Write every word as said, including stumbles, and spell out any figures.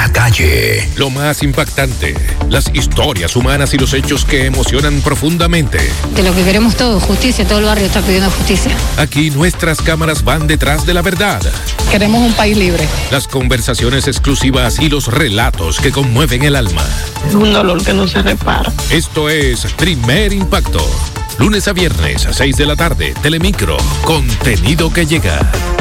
la calle. Lo más impactante, las historias humanas y los hechos que emocionan profundamente. De lo que queremos todos, justicia, todo el barrio está pidiendo justicia. Aquí nuestras cámaras van detrás de la verdad. Queremos un país libre. Las conversaciones exclusivas y los relatos que conmueven el alma. Es un dolor que no se repara. Esto es Primer Impacto. Lunes a viernes a seis de la tarde, Telemicro, contenido que llega.